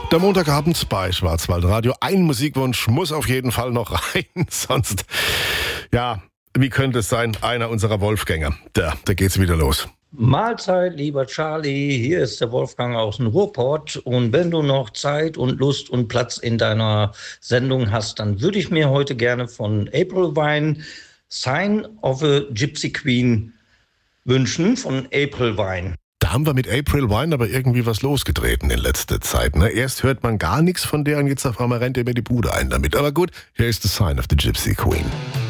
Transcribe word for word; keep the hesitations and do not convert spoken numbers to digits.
Der Montagabend bei Schwarzwaldradio. Ein Musikwunsch muss auf jeden Fall noch rein, sonst, ja, wie könnte es sein? Einer unserer Wolfgänger, der, da geht's wieder los. Mahlzeit, lieber Charlie, hier ist der Wolfgang aus dem Ruhrpott und wenn du noch Zeit und Lust und Platz in deiner Sendung hast, dann würde ich mir heute gerne von April Wine Sign of a Gypsy Queen wünschen, von April Wine. Da haben wir mit April Wine aber irgendwie was losgetreten in letzter Zeit. Ne? Erst hört man gar nichts von der und jetzt auf einmal rennt er mir die Bude ein damit. Aber gut, hier ist The Sign of the Gypsy Queen.